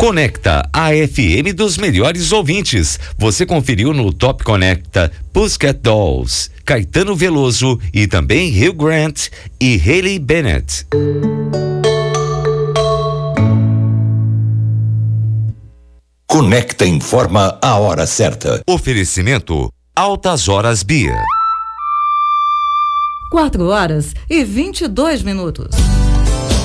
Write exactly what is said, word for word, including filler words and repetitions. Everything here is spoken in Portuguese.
Conecta, a F M dos melhores ouvintes. Você conferiu no Top Conecta Pussycat Dolls, Caetano Veloso e também Hugh Grant e Hayley Bennett. Conecta informa a hora certa. Oferecimento Altas Horas Bia. Quatro horas e vinte e dois minutos.